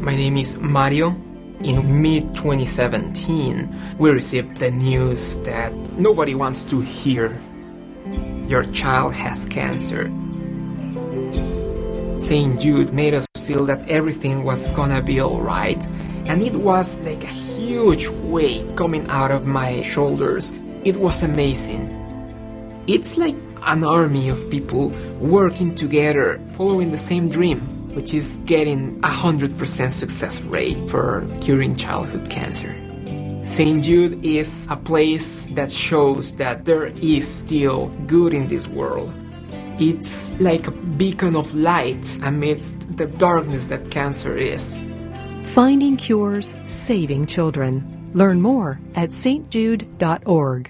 My name is Mario. In mid-2017, we received the news that nobody wants to hear. Your child has cancer. St. Jude made us feel that everything was gonna be alright, and it was like a huge weight coming out of my shoulders. It was amazing. It's like an army of people working together, following the same dream, which is getting 100% success rate for curing childhood cancer. St. Jude is a place that shows that there is still good in this world. It's like a beacon of light amidst the darkness that cancer is. Finding cures, saving children. Learn more at stjude.org.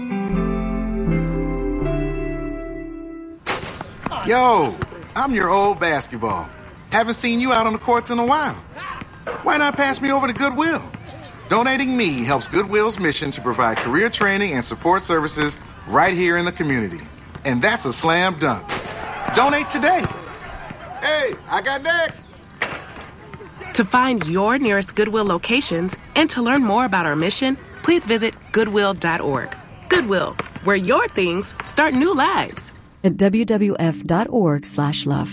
Yo, I'm your old basketball. Haven't seen you out on the courts in a while. Why not pass me over to Goodwill? Donating me helps Goodwill's mission to provide career training and support services right here in the community. And that's a slam dunk. Donate today. Hey, I got next. To find your nearest Goodwill locations and to learn more about our mission, please visit goodwill.org. Goodwill, where your things start new lives. At wwf.org/love.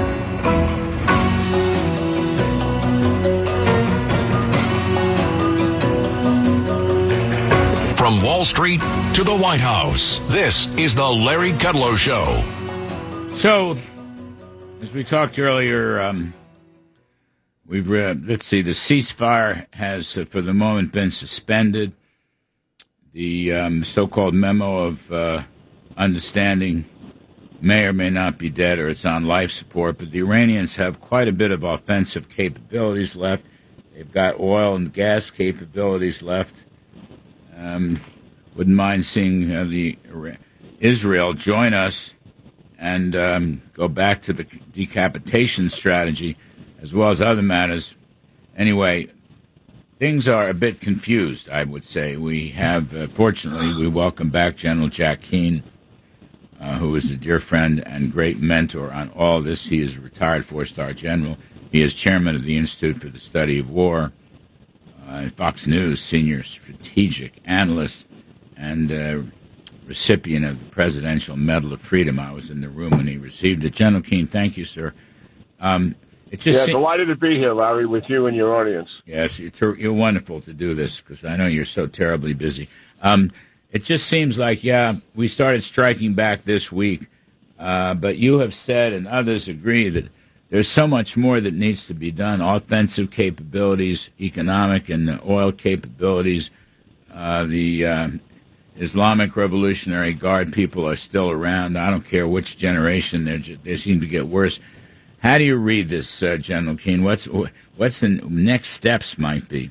From Wall Street to the White House, this is the Larry Kudlow Show. So, as we talked earlier, we've let's see, the ceasefire has, for the moment, been suspended. The so-called memo of understanding may or may not be dead, or it's on life support, but the Iranians have quite a bit of offensive capabilities left. They've got oil and gas capabilities left. Wouldn't mind seeing Israel join us and go back to the decapitation strategy, as well as other matters. Anyway, things are a bit confused, I would say. We have, fortunately, we welcome back General Jack Keane, who is a dear friend and great mentor on all this. He is a retired four-star general. He is chairman of the Institute for the Study of War, Fox News senior strategic analyst, and recipient of the Presidential Medal of Freedom. I was in the room when he received it. General Keane, thank you, sir. Delighted to be here, Larry, with you and your audience. Yes, you're wonderful to do this, because I know you're so terribly busy. It just seems like, we started striking back this week, but you have said, and others agree, that there's so much more that needs to be done. Offensive capabilities, economic and oil capabilities. The Islamic Revolutionary Guard people are still around. I don't care which generation. They seem to get worse. How do you read this, General Keane? What's the next steps might be?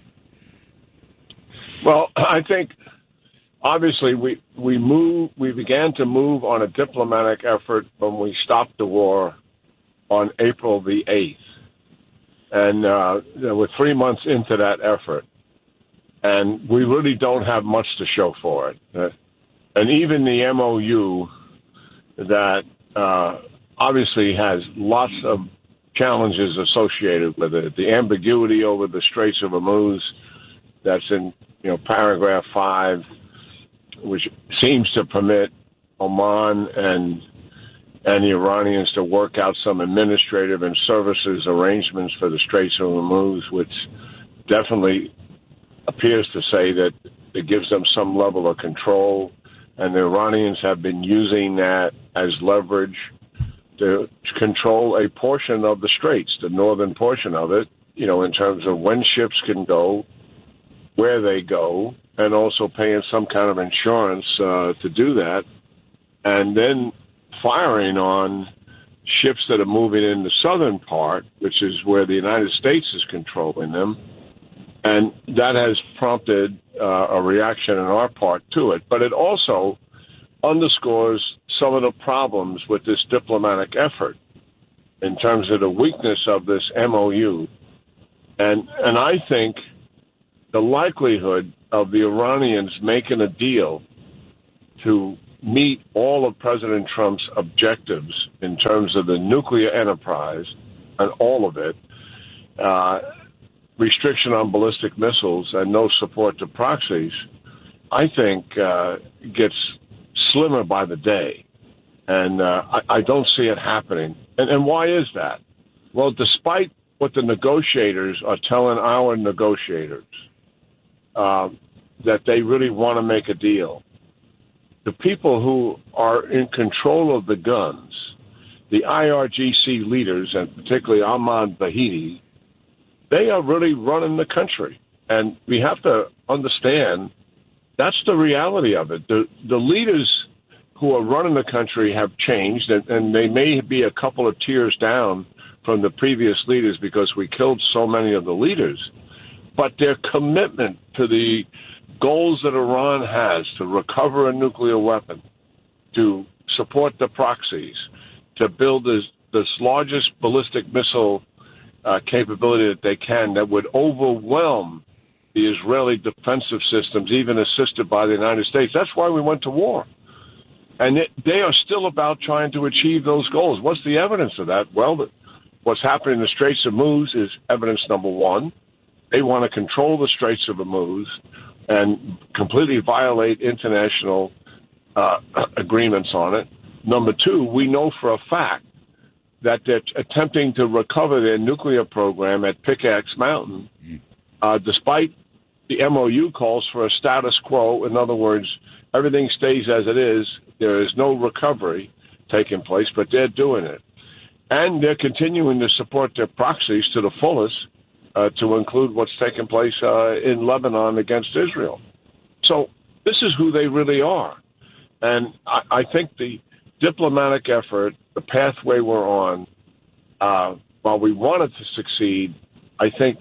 Well, I think obviously we began to move on a diplomatic effort when we stopped the war on April the 8th. And we're 3 months into that effort. And we really don't have much to show for it. And even the MOU that obviously has lots of challenges associated with it. The ambiguity over the Straits of Hormuz, that's in paragraph 5, which seems to permit Oman and the Iranians to work out some administrative and services arrangements for the Straits of Hormuz, which definitely appears to say that it gives them some level of control. And the Iranians have been using that as leverage to control a portion of the Straits, the northern portion of it, in terms of when ships can go, where they go, and also paying some kind of insurance to do that. And then firing on ships that are moving in the southern part, which is where the United States is controlling them. And that has prompted a reaction on our part to it. But it also underscores some of the problems with this diplomatic effort in terms of the weakness of this MOU. And I think the likelihood of the Iranians making a deal to meet all of President Trump's objectives in terms of the nuclear enterprise and all of it, restriction on ballistic missiles and no support to proxies, I think, gets slimmer by the day. And I don't see it happening. And why is that? Well, despite what the negotiators are telling our negotiators, that they really want to make a deal, the people who are in control of the guns, the IRGC leaders, and particularly Ahmad Bahidi, they are really running the country. And we have to understand that's the reality of it. The leaders who are running the country have changed, and they may be a couple of tiers down from the previous leaders because we killed so many of the leaders. But their commitment to the goals that Iran has to recover a nuclear weapon, to support the proxies, to build this largest ballistic missile capability that they can that would overwhelm the Israeli defensive systems, even assisted by the United States. That's why we went to war. And they are still about trying to achieve those goals. What's the evidence of that? Well, what's happening in the Straits of Hormuz is evidence number one. They want to control the Straits of Hormuz and completely violate international agreements on it. Number two, we know for a fact that they're attempting to recover their nuclear program at Pickaxe Mountain, despite the MOU calls for a status quo. In other words, everything stays as it is. There is no recovery taking place, but they're doing it. And they're continuing to support their proxies to the fullest, to include what's taking place in Lebanon against Israel. So this is who they really are. And I think the diplomatic effort, the pathway we're on, while we want it to succeed, I think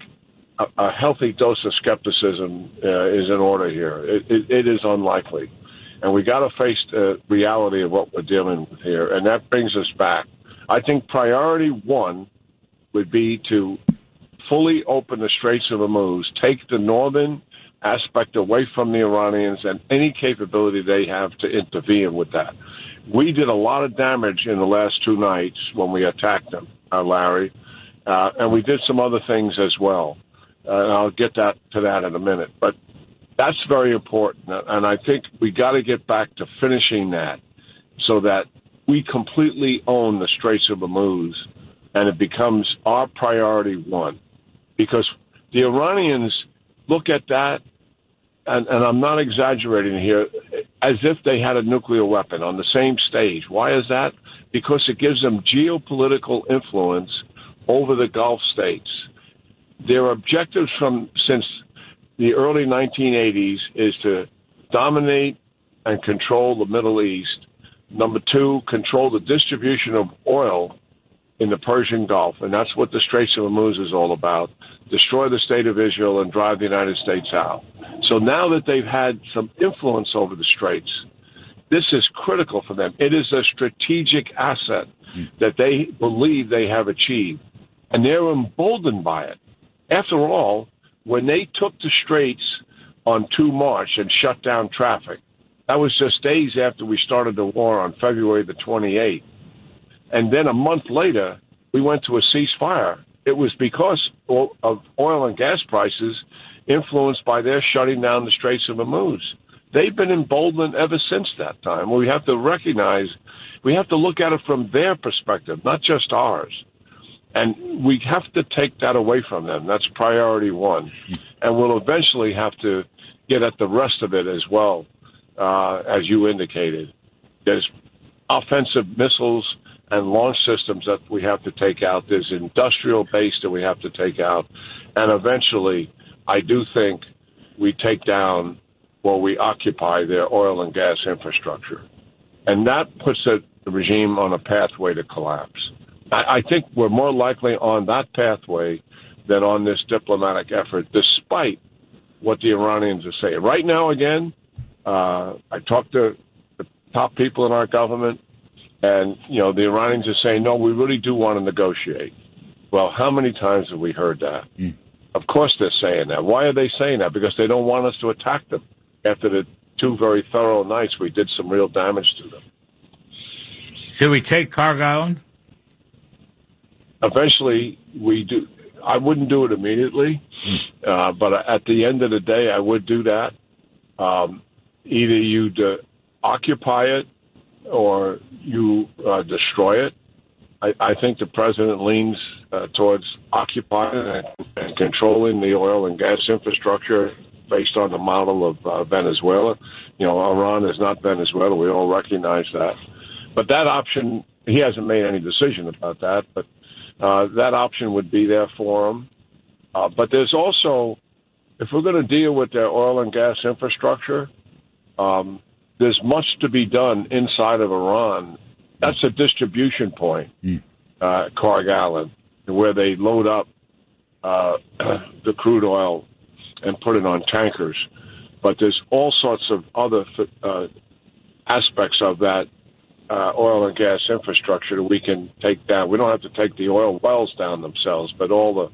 a healthy dose of skepticism is in order here. It is unlikely. And we got to face the reality of what we're dealing with here. And that brings us back. I think priority one would be to fully open the Straits of Hormuz, take the northern aspect away from the Iranians and any capability they have to intervene with that. We did a lot of damage in the last 2 nights when we attacked them, Larry, and we did some other things as well. And I'll get to that in a minute. But that's very important, and I think we got to get back to finishing that so that we completely own the Straits of Hormuz, and it becomes our priority one. Because the Iranians look at that, and I'm not exaggerating here, as if they had a nuclear weapon on the same stage. Why is that? Because it gives them geopolitical influence over the Gulf states. Their objectives since the early 1980s is to dominate and control the Middle East. Number two, control the distribution of oil in the Persian Gulf, and that's what the Straits of Hormuz is all about. Destroy the state of Israel and drive the United States out. So now that they've had some influence over the Straits, this is critical for them. It is a strategic asset that they believe they have achieved, and they're emboldened by it. After all, when they took the Straits on 2 March and shut down traffic, that was just days after we started the war on February the 28th. And then a month later, we went to a ceasefire. It was because of oil and gas prices influenced by their shutting down the Straits of Hormuz. They've been emboldened ever since that time. We have to recognize, we have to look at it from their perspective, not just ours. And we have to take that away from them. That's priority one. And we'll eventually have to get at the rest of it as well, as you indicated. There's offensive missiles and launch systems that we have to take out. There's industrial base that we have to take out. And eventually, I do think we take down or we occupy their oil and gas infrastructure. And that puts the regime on a pathway to collapse. I think we're more likely on that pathway than on this diplomatic effort, despite what the Iranians are saying. Right now, again, I talked to the top people in our government, and, you know, the Iranians are saying, no, we really do want to negotiate. Well, how many times have we heard that? Of course they're saying that. Why are they saying that? Because they don't want us to attack them. After the 2 very thorough nights, we did some real damage to them. Should we take Kharg Island? Eventually, we do. I wouldn't do it immediately. But at the end of the day, I would do that. Either you occupy it or you destroy it. I think the president leans towards occupying and controlling the oil and gas infrastructure based on the model of Venezuela. You know, Iran is not Venezuela. We all recognize that. But that option, he hasn't made any decision about that, but that option would be there for him. But there's also, if we're going to deal with their oil and gas infrastructure, there's much to be done inside of Iran. That's a distribution point, Carg Island, where they load up the crude oil and put it on tankers. But there's all sorts of other aspects of that oil and gas infrastructure that we can take down. We don't have to take the oil wells down themselves, but all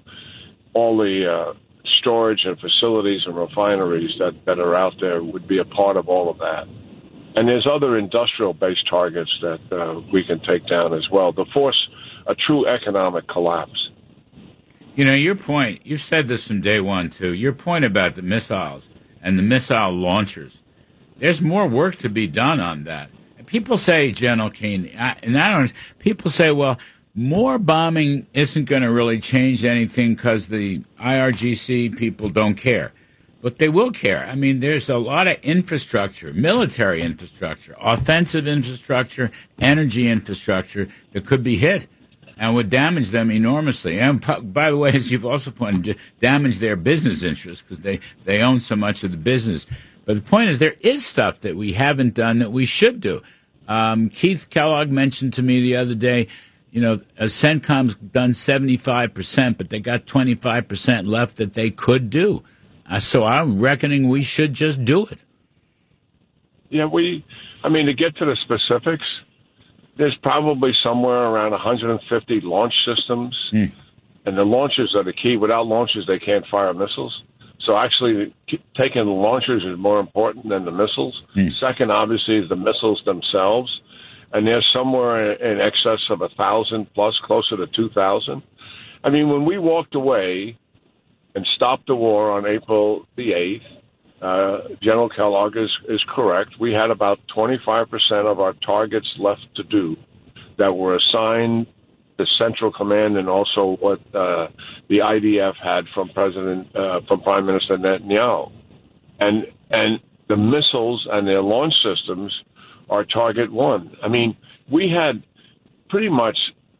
the storage and facilities and refineries that are out there would be a part of all of that. And there's other industrial-based targets that we can take down as well to force a true economic collapse. You know, your point, you've said this from day one, too, your point about the missiles and the missile launchers, there's more work to be done on that. People say, General Keane, people say, well, more bombing isn't going to really change anything because the IRGC people don't care. But they will care. I mean, there's a lot of infrastructure, military infrastructure, offensive infrastructure, energy infrastructure that could be hit and would damage them enormously. And by the way, as you've also pointed, damage their business interests because they own so much of the business. But the point is, there is stuff that we haven't done that we should do. Keith Kellogg mentioned to me the other day, you know, CENTCOM's done 75%, but they got 25% left that they could do. So I'm reckoning we should just do it. Yeah, to get to the specifics, there's probably somewhere around 150 launch systems, and the launchers are the key. Without launchers, they can't fire missiles. So actually, taking the launchers is more important than the missiles. Second, obviously, is the missiles themselves, and they're somewhere in excess of 1,000 plus, closer to 2,000. I mean, when we walked away and stopped the war on April the 8th, General Kellogg is correct. We had about 25% of our targets left to do that were assigned the Central Command and also what the IDF had from Prime Minister Netanyahu. And the missiles and their launch systems are target one. I mean, we had pretty much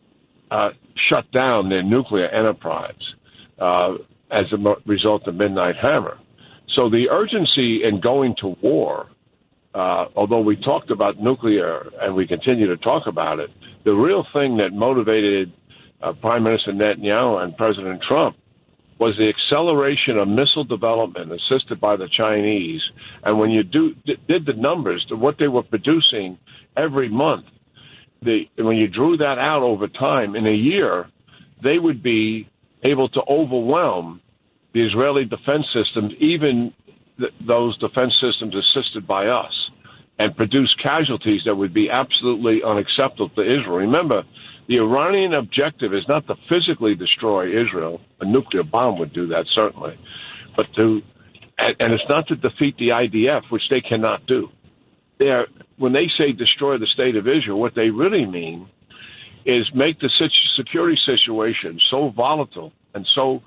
shut down their nuclear enterprise as a result of Midnight Hammer. So the urgency in going to war, although we talked about nuclear and we continue to talk about it, the real thing that motivated Prime Minister Netanyahu and President Trump was the acceleration of missile development assisted by the Chinese. And when you did the numbers, what they were producing every month, when you drew that out over time, in a year, they would be able to overwhelm the Israeli defense systems, even those defense systems assisted by us, and produce casualties that would be absolutely unacceptable to Israel. Remember, the Iranian objective is not to physically destroy Israel. A nuclear bomb would do that, certainly. But and it's not to defeat the IDF, which they cannot do. When they say destroy the state of Israel, what they really mean is make the security situation so volatile and so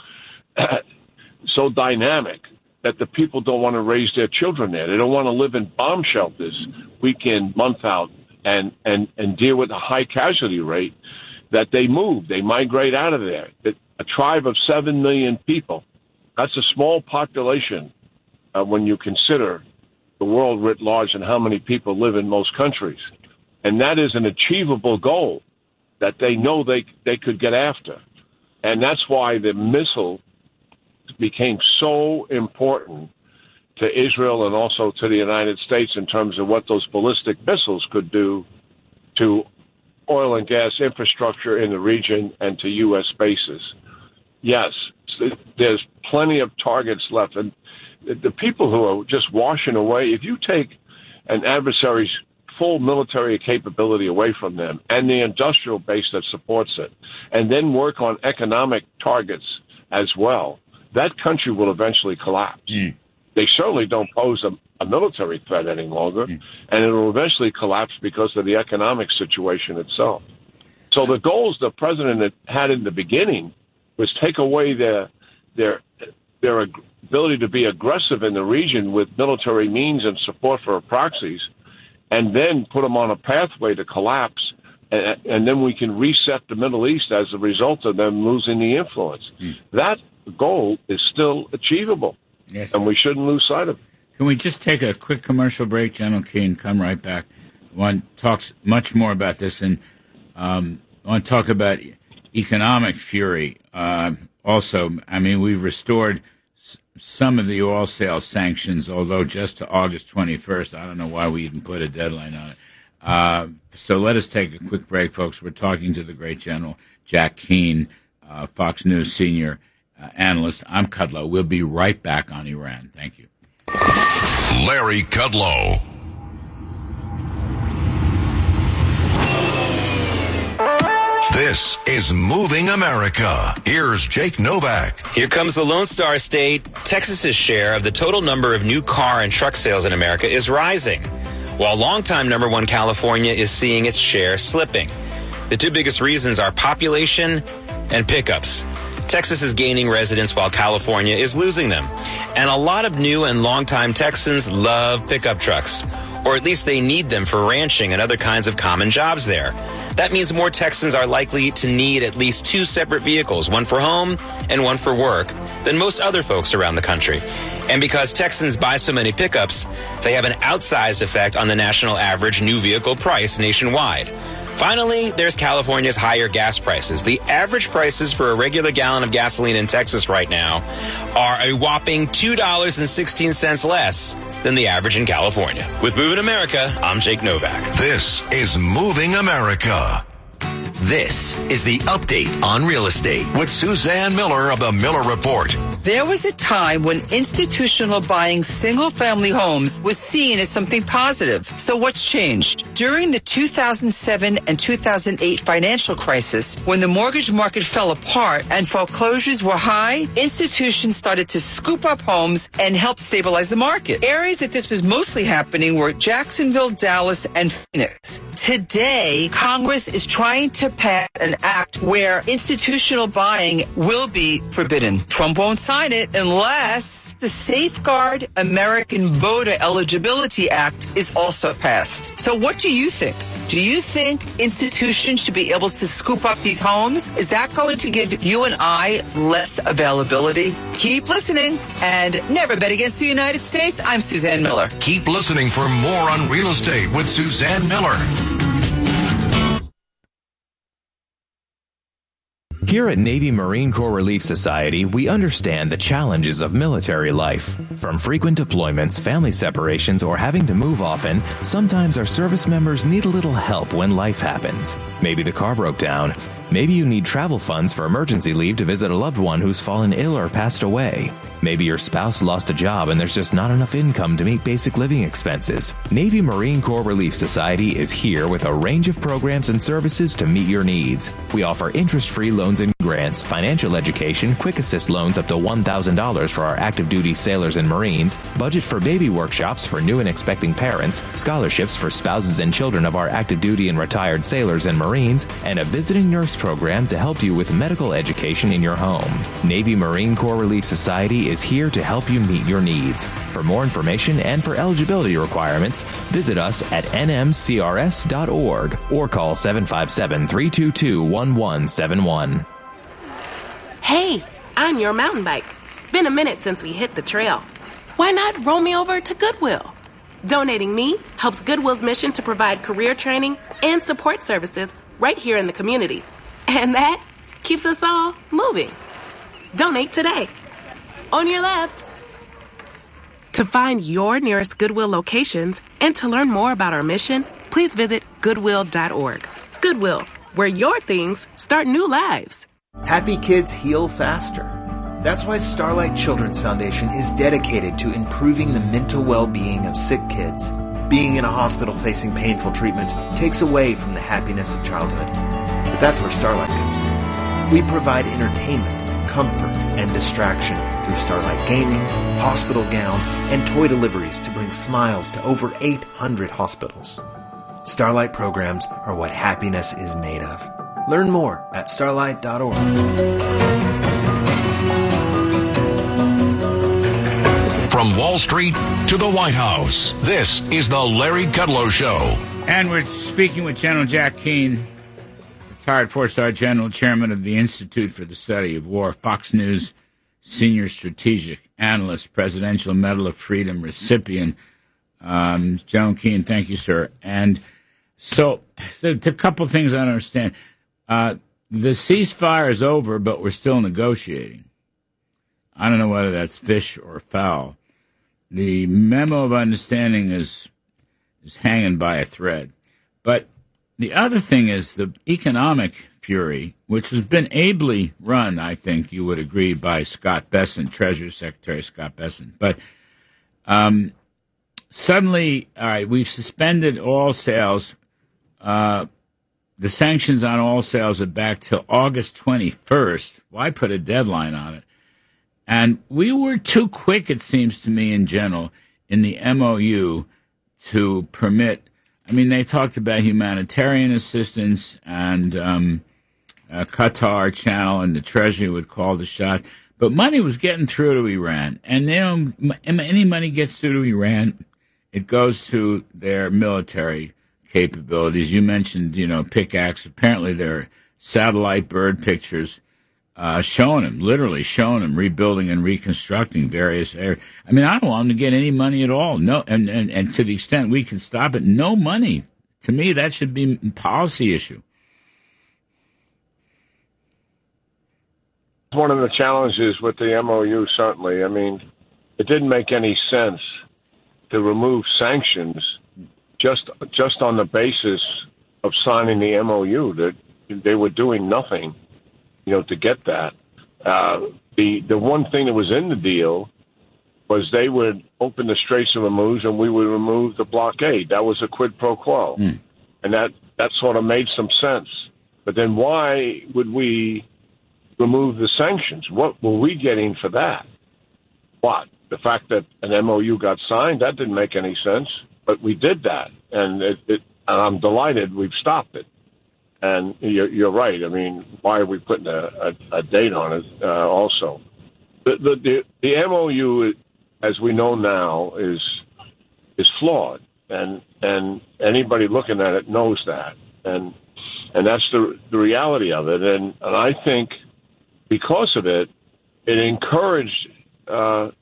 dynamic that the people don't want to raise their children there. They don't want to live in bomb shelters week in, month out, and deal with a high casualty rate, that they move. They migrate out of there. A tribe of 7 million people, that's a small population when you consider the world writ large and how many people live in most countries. And that is an achievable goal that they know they could get after. And that's why the missile became so important to Israel and also to the United States in terms of what those ballistic missiles could do to oil and gas infrastructure in the region and to U.S. bases. Yes, there's plenty of targets left. And the people who are just washing away, if you take an adversary's full military capability away from them and the industrial base that supports it, and then work on economic targets as well, that country will eventually collapse. They certainly don't pose a military threat any longer, and it will eventually collapse because of the economic situation itself. So the goals the president had in the beginning was take away their ability to be aggressive in the region with military means and support for proxies, and then put them on a pathway to collapse, and then we can reset the Middle East as a result of them losing the influence. That goal is still achievable, and we shouldn't lose sight of it. Can we just take a quick commercial break, General Keane? Come right back. One talks much more about this, and I want to talk about economic fury. Also, I mean, we've restored some of the oil sales sanctions, although just to August 21st. I don't know why we even put a deadline on it. So let us take a quick break, folks. We're talking to the great General Jack Keane, Fox News senior analyst. I'm Kudlow. We'll be right back on Iran. Thank you. Larry Kudlow. This is Moving America. Here's Jake Novak. Here comes the Lone Star State. Texas's share of the total number of new car and truck sales in America is rising, while longtime number one California is seeing its share slipping. The two biggest reasons are population and pickups. Texas is gaining residents while California is losing them. And a lot of new and longtime Texans love pickup trucks, or at least they need them for ranching and other kinds of common jobs there. That means more Texans are likely to need at least two separate vehicles, one for home and one for work, than most other folks around the country. And because Texans buy so many pickups, they have an outsized effect on the national average new vehicle price nationwide. Finally, there's California's higher gas prices. The average prices for a regular gallon of gasoline in Texas right now are a whopping $2.16 less than the average in California. With Moving America, I'm Jake Novak. This is Moving America. This is the update on real estate with Suzanne Miller of the Miller Report. There was a time when institutional buying single-family homes was seen as something positive. So what's changed? During the 2007 and 2008 financial crisis, when the mortgage market fell apart and foreclosures were high, institutions started to scoop up homes and help stabilize the market. Areas that this was mostly happening were Jacksonville, Dallas, and Phoenix. Today, Congress is trying to pass an act where institutional buying will be forbidden. Trump won't sign it unless the Safeguard American Voter Eligibility Act is also passed. So what do you think? Do you think institutions should be able to scoop up these homes? Is that going to give you and I less availability? Keep listening and never bet against the United States. I'm Suzanne Miller. Keep listening for more on real estate with Suzanne Miller. Here at Navy Marine Corps Relief Society, we understand the challenges of military life. From frequent deployments, family separations, or having to move often, sometimes our service members need a little help when life happens. Maybe the car broke down. Maybe you need travel funds for emergency leave to visit a loved one who's fallen ill or passed away. Maybe your spouse lost a job and there's just not enough income to meet basic living expenses. Navy Marine Corps Relief Society is here with a range of programs and services to meet your needs. We offer interest-free loans and grants, financial education, quick assist loans up to $1,000 for our active duty sailors and Marines, budget for baby workshops for new and expecting parents, scholarships for spouses and children of our active duty and retired sailors and Marines, and a visiting nurse program to help you with medical education in your home. Navy Marine Corps Relief Society is here to help you meet your needs. For more information and for eligibility requirements, visit us at nmcrs.org or call 757-322-1171. Hey, I'm your mountain bike. Been a minute since we hit the trail. Why not roll me over to Goodwill? Donating me helps Goodwill's mission to provide career training and support services right here in the community. And that keeps us all moving. Donate today. On your left. To find your nearest Goodwill locations and to learn more about our mission, please visit Goodwill.org. Goodwill, where your things start new lives. Happy kids heal faster. That's why Starlight Children's Foundation is dedicated to improving the mental well-being of sick kids. Being in a hospital facing painful treatment takes away from the happiness of childhood. But that's where Starlight comes in. We provide entertainment, comfort, and distraction through Starlight Gaming, hospital gowns, and toy deliveries to bring smiles to over 800 hospitals. Starlight programs are what happiness is made of. Learn more at starlight.org. From Wall Street to the White House, this is the Larry Kudlow Show. And we're speaking with General Jack Keane, retired four-star general, chairman of the Institute for the Study of War, Fox News senior strategic analyst, Presidential Medal of Freedom recipient. General Keane, thank you, sir. And so a couple things I don't understand. The ceasefire is over, but we're still negotiating. I don't know whether that's fish or fowl. The memo of understanding is hanging by a thread. But the other thing is the economic fury, which has been ably run, I think you would agree, by Scott Bessent, Treasury Secretary Scott Bessent. But suddenly, all right, we've suspended all sales. The sanctions on all sales are back till August 21st. Why put a deadline on it? And we were too quick, it seems to me, in general, in the MOU to permit. I mean, they talked about humanitarian assistance and Qatar channel, and the Treasury would call the shots. But money was getting through to Iran. And any money gets through to Iran, it goes to their military capabilities. You mentioned, Pickaxe. Apparently there are satellite bird pictures literally showing them rebuilding and reconstructing various areas. I mean, I don't want them to get any money at all. No, and to the extent we can stop it, no money. To me, that should be a policy issue. One of the challenges with the MOU, certainly. I mean, it didn't make any sense to remove sanctions just on the basis of signing the MOU. That they were doing nothing, to get that. The one thing that was in the deal was they would open the Straits of Hormuz and we would remove the blockade. That was a quid pro quo. And that sort of made some sense. But then why would we remove the sanctions? What were we getting for that? What? The fact that an MOU got signed, that didn't make any sense. But we did that. And I'm delighted we've stopped it. And you're right. I mean, why are we putting a date on it also? The MOU, as we know now, is flawed. And anybody looking at it knows that. And that's the reality of it. And I think because of it, it encouraged it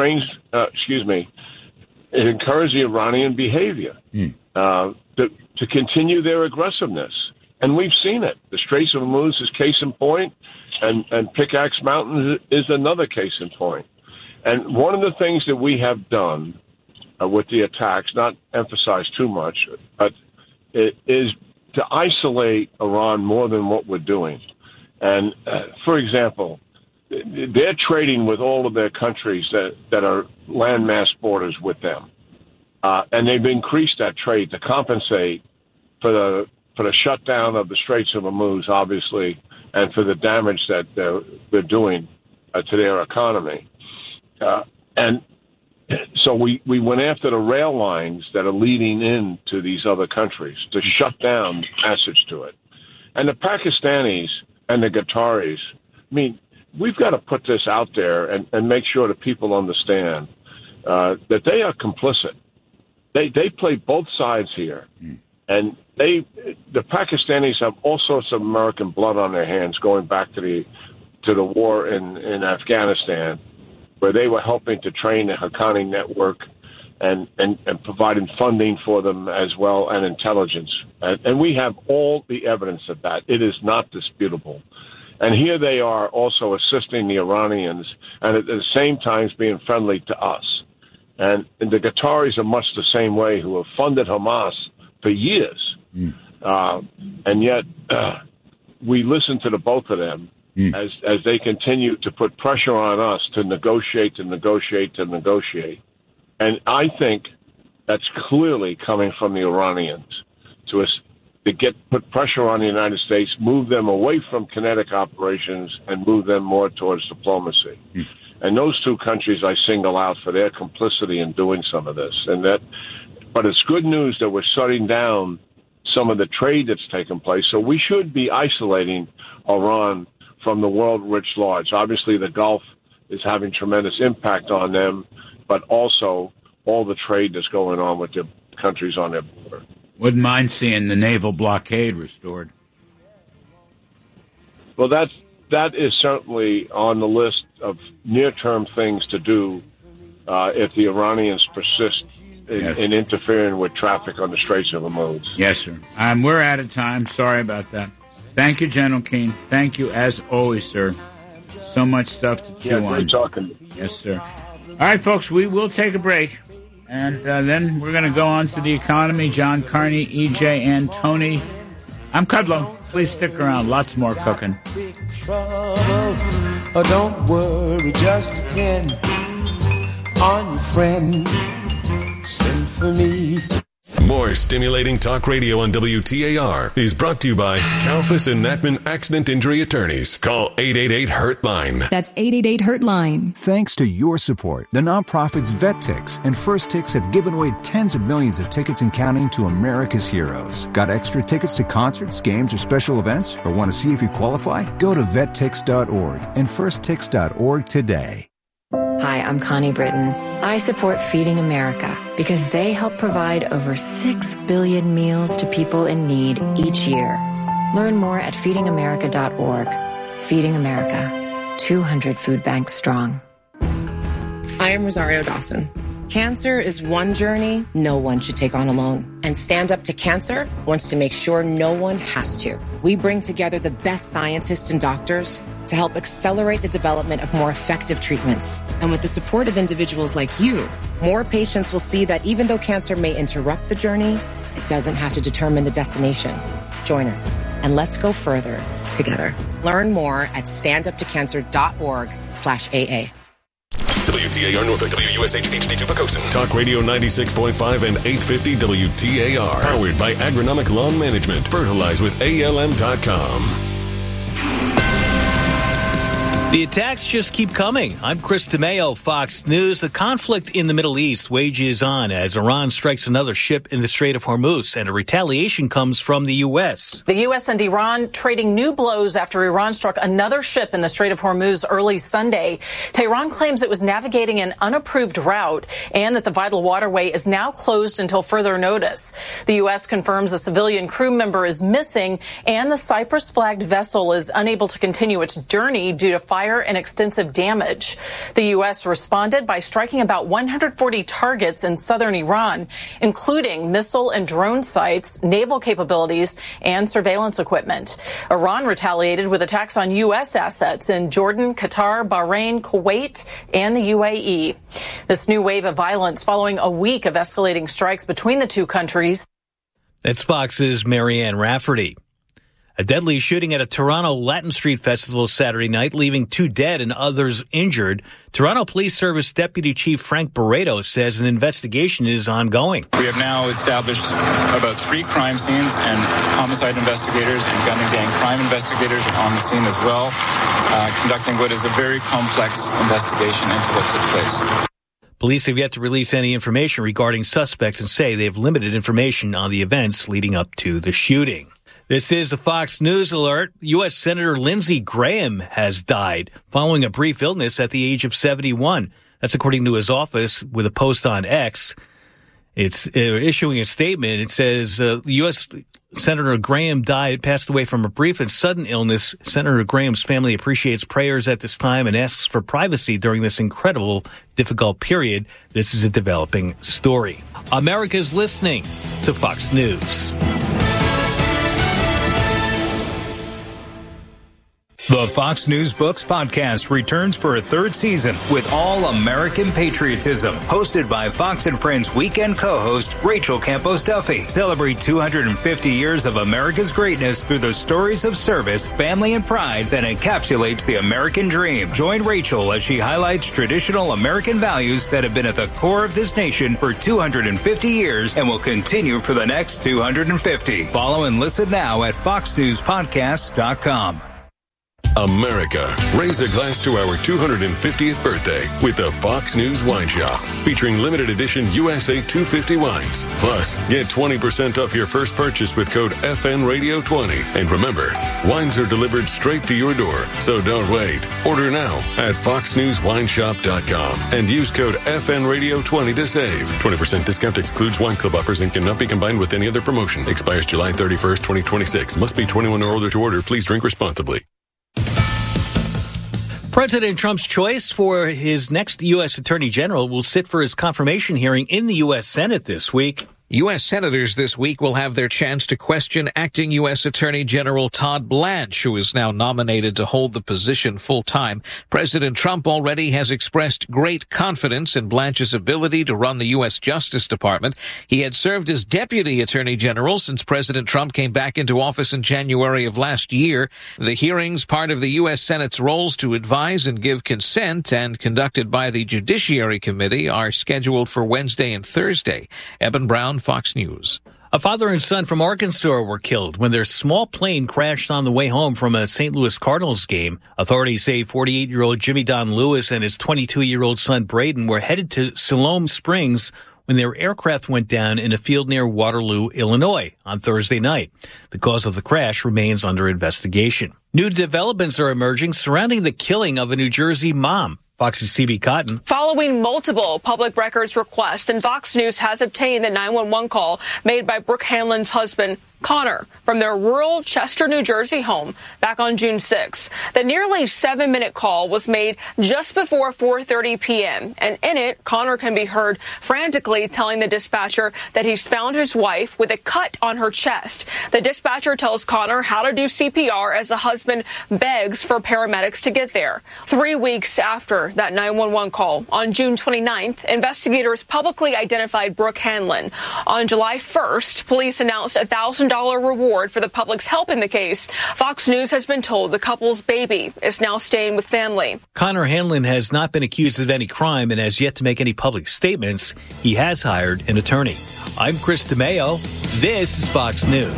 encouraged the Iranian behavior to continue their aggressiveness. And we've seen it. The Straits of Hormuz is case in point, and Pickaxe Mountain is another case in point. And one of the things that we have done with the attacks, not emphasize too much, but it is to isolate Iran more than what we're doing. And, for example, they're trading with all of their countries that are landmass borders with them. And they've increased that trade to compensate for the shutdown of the Straits of Hormuz, obviously, and for the damage that they're doing to their economy. And so we went after the rail lines that are leading into these other countries to shut down passage to it. And the Pakistanis and the Qataris, I mean, we've got to put this out there and make sure that people understand that they are complicit. They play both sides here. And the Pakistanis have all sorts of American blood on their hands going back to the war in Afghanistan, where they were helping to train the Haqqani network and providing funding for them as well, and intelligence. And we have all the evidence of that. It is not disputable. And here they are also assisting the Iranians and at the same time being friendly to us. And the Qataris are much the same way, who have funded Hamas for years. And yet we listen to the both of them as they continue to put pressure on us to negotiate. And I think that's clearly coming from the Iranians to put pressure on the United States, move them away from kinetic operations, and move them more towards diplomacy. And those two countries I single out for their complicity in doing some of this. But it's good news that we're shutting down some of the trade that's taken place. So we should be isolating Iran from the world writ large. Obviously, the Gulf is having tremendous impact on them, but also all the trade that's going on with the countries on their border. Wouldn't mind seeing the naval blockade restored. Well, that is certainly on the list of near-term things to do if the Iranians persist in interfering with traffic on the Straits of Hormuz. Yes, sir. We're out of time. Sorry about that. Thank you, General Keane. Thank you, as always, sir. So much stuff to chew on. Great talking. Yes, sir. All right, folks, we will take a break. And then we're going to go on to the economy. John Carney, EJ, and Tony. I'm Kudlow. Please stick around. Lots more cooking. Big trouble. Oh, don't worry. Just depend on your friend. Send for me. More stimulating talk radio on WTAR is brought to you by Kalfas and Natman Accident Injury Attorneys. Call 888-HURT-LINE. That's 888-HURT-LINE. Thanks to your support, the nonprofits VetTix and First Tix have given away tens of millions of tickets and counting to America's heroes. Got extra tickets to concerts, games, or special events? Or want to see if you qualify? Go to vettix.org and firsttix.org today. Hi, I'm Connie Britton. I support Feeding America because they help provide over 6 billion meals to people in need each year. Learn more at feedingamerica.org. Feeding America, 200 food banks strong. I am Rosario Dawson. Cancer is one journey no one should take on alone. And Stand Up to Cancer wants to make sure no one has to. We bring together the best scientists and doctors to help accelerate the development of more effective treatments. And with the support of individuals like you, more patients will see that even though cancer may interrupt the journey, it doesn't have to determine the destination. Join us and let's go further together. Learn more at standuptocancer.org/AA. WTAR Norfolk, WUSH HD2 Pocosin. Talk Radio 96.5 and 850 WTAR. Powered by Agronomic Lawn Management. Fertilize with ALM.com. The attacks just keep coming. I'm Chris DeMayo, Fox News. The conflict in the Middle East wages on as Iran strikes another ship in the Strait of Hormuz, and a retaliation comes from the U.S. The U.S. and Iran trading new blows after Iran struck another ship in the Strait of Hormuz early Sunday. Tehran claims it was navigating an unapproved route and that the vital waterway is now closed until further notice. The U.S. confirms a civilian crew member is missing and the Cyprus-flagged vessel is unable to continue its journey due to fire and extensive damage. The U.S. responded by striking about 140 targets in southern Iran, including missile and drone sites, naval capabilities, and surveillance equipment. Iran retaliated with attacks on U.S. assets in Jordan, Qatar, Bahrain, Kuwait, and the UAE. This new wave of violence following a week of escalating strikes between the two countries. That's Fox's Marianne Rafferty. A deadly shooting at a Toronto Latin Street Festival Saturday night, leaving 2 dead and others injured. Toronto Police Service Deputy Chief Frank Barreto says an investigation is ongoing. We have now established about 3 crime scenes, and homicide investigators and gun and gang crime investigators are on the scene as well, conducting what is a very complex investigation into what took place. Police have yet to release any information regarding suspects and say they have limited information on the events leading up to the shooting. This is a Fox News alert. U.S. Senator Lindsey Graham has died following a brief illness at the age of 71. That's according to his office with a post on X. It's issuing a statement. It says U.S. Senator Graham passed away from a brief and sudden illness. Senator Graham's family appreciates prayers at this time and asks for privacy during this incredible, difficult period. This is a developing story. America's listening to Fox News. The Fox News Books podcast returns for a 3rd season with all American patriotism. Hosted by Fox and Friends weekend co-host Rachel Campos Duffy. Celebrate 250 years of America's greatness through the stories of service, family, and pride that encapsulates the American dream. Join Rachel as she highlights traditional American values that have been at the core of this nation for 250 years and will continue for the next 250. Follow and listen now at foxnewspodcasts.com. America. Raise a glass to our 250th birthday with the Fox News Wine Shop, featuring limited edition USA 250 wines. Plus, get 20% off your first purchase with code FNRadio20. And remember, wines are delivered straight to your door, so don't wait. Order now at foxnewswineshop.com and use code FNRadio20 to save. 20% discount excludes wine club offers and cannot be combined with any other promotion. Expires July 31st, 2026. Must be 21 or older to order. Please drink responsibly. President Trump's choice for his next U.S. Attorney General will sit for his confirmation hearing in the U.S. Senate this week. U.S. senators this week will have their chance to question acting U.S. Attorney General Todd Blanche, who is now nominated to hold the position full-time. President Trump already has expressed great confidence in Blanche's ability to run the U.S. Justice Department. He had served as Deputy Attorney General since President Trump came back into office in January of last year. The hearings, part of the U.S. Senate's roles to advise and give consent and conducted by the Judiciary Committee, are scheduled for Wednesday and Thursday. Eben Brown, Fox News. A father and son from Arkansas were killed when their small plane crashed on the way home from a St. Louis Cardinals game. Authorities say 48-year-old Jimmy Don Lewis and his 22-year-old son Braden were headed to Siloam Springs when their aircraft went down in a field near Waterloo, Illinois, on Thursday night. The cause of the crash remains under investigation. New developments are emerging surrounding the killing of a New Jersey mom. Fox's CB Cotton. Following multiple public records requests, and Fox News has obtained the 911 call made by Brooke Hanlon's husband, Connor, from their rural Chester, New Jersey home back on June 6. The nearly 7-minute call was made just before 4:30 p.m., and in it, Connor can be heard frantically telling the dispatcher that he's found his wife with a cut on her chest. The dispatcher tells Connor how to do CPR as the husband begs for paramedics to get there. 3 weeks after that 911 call, on June 29th, investigators publicly identified Brooke Hanlon. On July 1st, police announced $1,000 reward for the public's help in the case. Fox News has been told the couple's baby is now staying with family. Connor Hanlon has not been accused of any crime and has yet to make any public statements. He has hired an attorney. I'm Chris DeMeo. This is Fox News.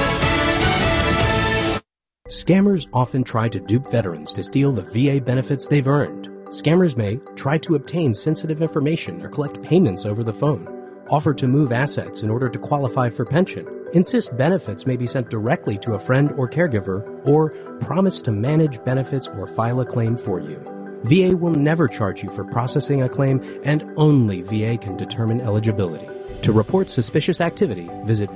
Scammers often try to dupe veterans to steal the VA benefits they've earned. Scammers may try to obtain sensitive information or collect payments over the phone, offer to move assets in order to qualify for pension, insist benefits may be sent directly to a friend or caregiver, or promise to manage benefits or file a claim for you. VA will never charge you for processing a claim, and only VA can determine eligibility. To report suspicious activity, visit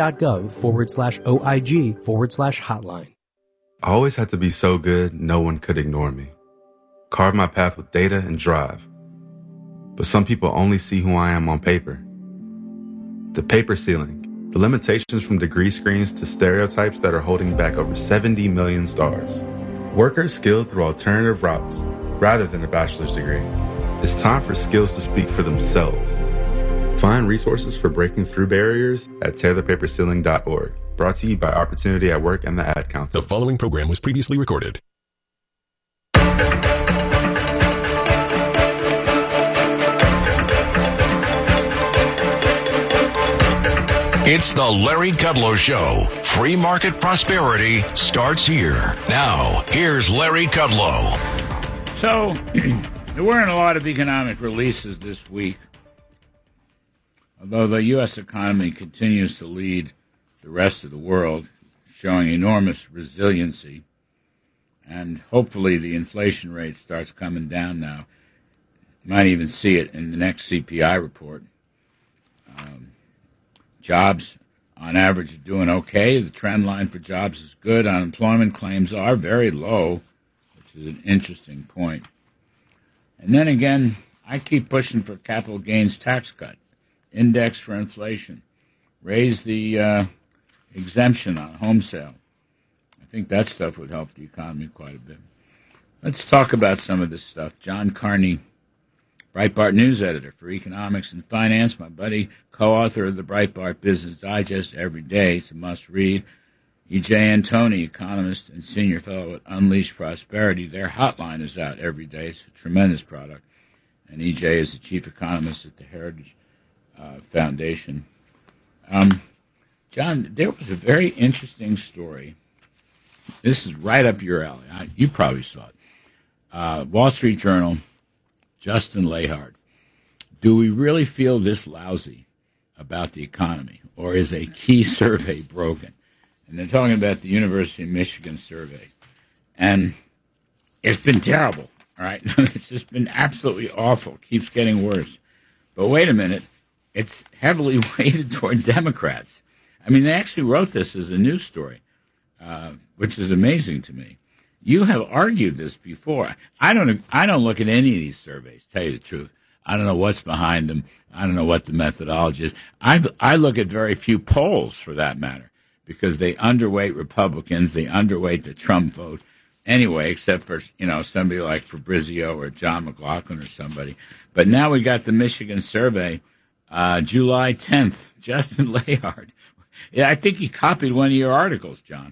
va.gov/OIG/hotline. I always had to be so good, no one could ignore me. Carve my path with data and drive. But some people only see who I am on paper. The paper ceiling. The limitations from degree screens to stereotypes that are holding back over 70 million stars. Workers skilled through alternative routes rather than a bachelor's degree. It's time for skills to speak for themselves. Find resources for breaking through barriers at tailorpaperceiling.org. Brought to you by Opportunity at Work and the Ad Council. The following program was previously recorded. It's the Larry Kudlow Show. Free market prosperity starts here. Now, here's Larry Kudlow. So, there weren't a lot of economic releases this week. Although the U.S. economy continues to lead the rest of the world, showing enormous resiliency. And hopefully the inflation rate starts coming down now. You might even see it in the next CPI report. Jobs, on average, are doing okay. The trend line for jobs is good. Unemployment claims are very low, which is an interesting point. And then again, I keep pushing for capital gains tax cut, index for inflation, raise the exemption on home sale. I think that stuff would help the economy quite a bit. Let's talk about some of this stuff. John Carney, Breitbart news editor for economics and finance, my buddy, co-author of the Breitbart Business Digest every day. It's a must-read. E.J. Antoni, economist and senior fellow at Unleash Prosperity. Their hotline is out every day. It's a tremendous product. And E.J. is the chief economist at the Heritage Foundation. John, there was a very interesting story This is right up your alley. You probably saw it. Wall Street Journal, Justin Lahart. Do we really feel this lousy about the economy, or is a key survey broken? And they're talking about the University of Michigan survey. And it's been terrible, all right? It's just been absolutely awful. Keeps getting worse. But wait a minute. It's heavily weighted toward Democrats. I mean, they actually wrote this as a news story, which is amazing to me. You have argued this before. I don't look at any of these surveys, tell you the truth. I don't know what's behind them. I don't know what the methodology is. I look at very few polls, for that matter, because they underweight Republicans. They underweight the Trump vote anyway, except for, somebody like Fabrizio or John McLaughlin or somebody. But now we got the Michigan survey, July 10th, Justin Lahart. Yeah, I think he copied one of your articles, John.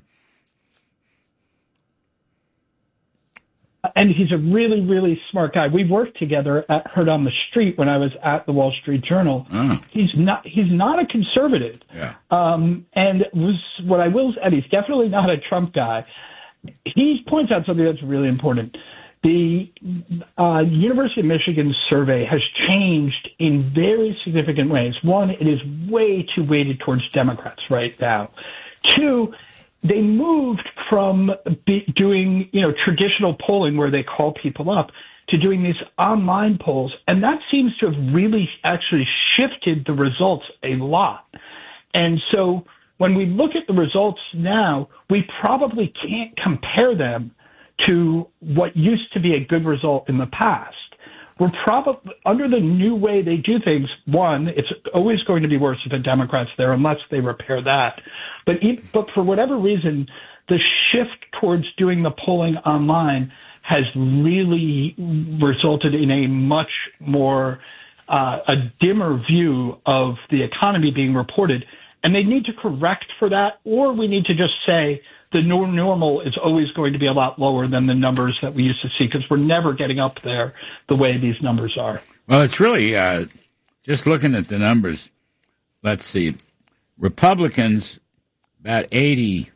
And he's a really, really smart guy. We worked together at Heard on the Street when I was at the Wall Street Journal. Oh. He's not a conservative. Yeah. And he's definitely not a Trump guy. He points out something that's really important. The University of Michigan survey has changed in very significant ways. One, it is way too weighted towards Democrats right now. Two, they moved from doing, traditional polling where they call people up to doing these online polls. And that seems to have really actually shifted the results a lot. And so when we look at the results now, we probably can't compare them to what used to be a good result in the past. We're probably, under the new way they do things, one, it's always going to be worse if a Democrat's there unless they repair that. But for whatever reason, the shift towards doing the polling online has really resulted in a much more, a dimmer view of the economy being reported. And they need to correct for that, or we need to just say the normal is always going to be a lot lower than the numbers that we used to see, because we're never getting up there the way these numbers are. Well, it's really just looking at the numbers. Let's see. Republicans, about 80%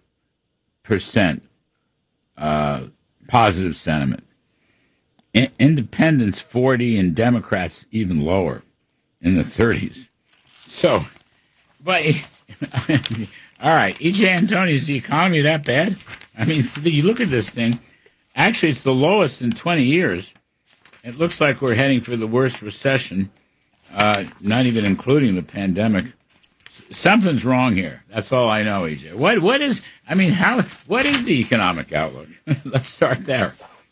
positive sentiment. Independents, 40%, and Democrats even lower, in the 30s. So, but... All right, E.J. Antoni, is the economy that bad? I mean, you look at this thing. Actually, it's the lowest in 20 years. It looks like we're heading for the worst recession, not even including the pandemic. Something's wrong here. That's all I know, E.J. What is the economic outlook? Let's start there.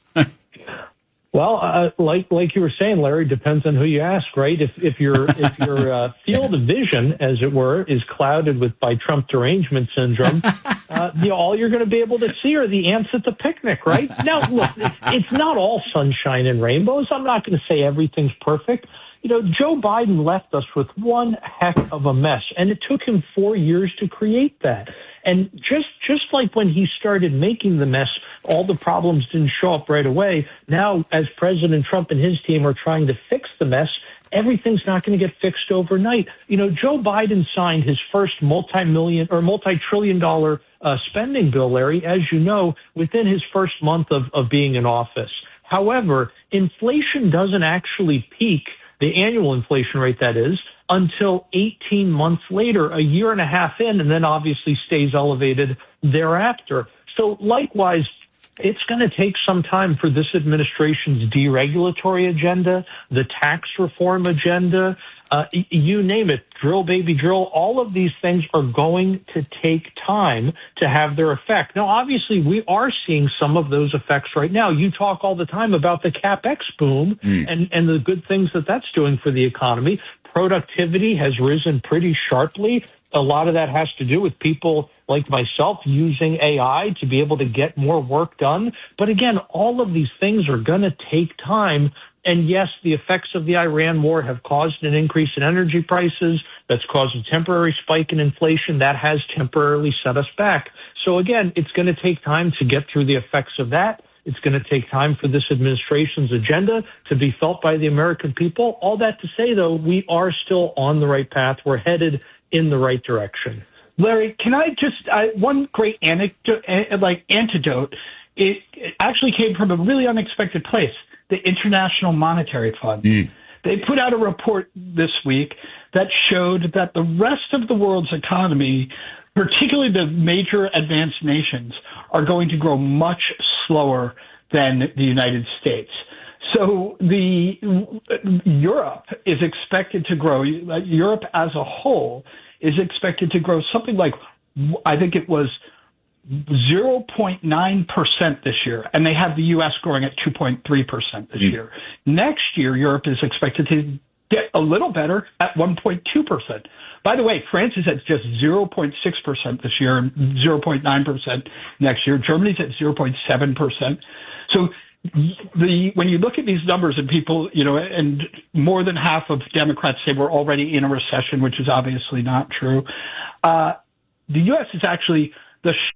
Well, like you were saying, Larry, depends on who you ask, right? If your field of vision, as it were, is clouded by Trump derangement syndrome, all you're going to be able to see are the ants at the picnic, right? Now, look, it's not all sunshine and rainbows. I'm not going to say everything's perfect. Joe Biden left us with one heck of a mess, and it took him 4 years to create that. And just like when he started making the mess, all the problems didn't show up right away. Now, as President Trump and his team are trying to fix the mess, everything's not going to get fixed overnight. Joe Biden signed his first multi-trillion dollar spending bill, Larry, as you know, within his first month of being in office. However, inflation doesn't actually peak, the annual inflation rate, that is, until 18 months later, a year and a half in, and then obviously stays elevated thereafter. So likewise, it's going to take some time for this administration's deregulatory agenda, the tax reform agenda, you name it, drill, baby, drill. All of these things are going to take time to have their effect. Now, obviously, we are seeing some of those effects right now. You talk all the time about the CapEx boom and the good things that that's doing for the economy. Productivity has risen pretty sharply. A lot of that has to do with people like myself using AI to be able to get more work done. But again, all of these things are going to take time. And yes, the effects of the Iran war have caused an increase in energy prices. That's caused a temporary spike in inflation. That has temporarily set us back. So again, it's going to take time to get through the effects of that. It's going to take time for this administration's agenda to be felt by the American people. All that to say, though, we are still on the right path. We're headed in the right direction. Larry, can I just one great antidote? It actually came from a really unexpected place, the International Monetary Fund. They put out a report this week that showed that the rest of the world's economy, particularly the major advanced nations, are going to grow much slower than the United States. So Europe is expected to grow. Europe as a whole is expected to grow something like, I think it was 0.9% this year, and they have the U.S. growing at 2.3% this year. Next year, Europe is expected to get a little better at 1.2%. By the way, France is at just 0.6% this year and 0.9% next year. Germany's at 0.7%. So when you look at these numbers and people, and more than half of Democrats say we're already in a recession, which is obviously not true. The U.S. is actually the